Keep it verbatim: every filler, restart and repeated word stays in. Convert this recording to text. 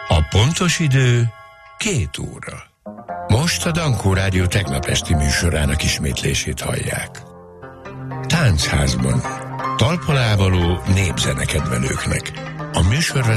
A pontos idő két óra. Most a Dankó Rádió tegnap esti műsorának ismétlését hallják. Táncházban talpalávaló népzenekedvelőknek. A műsor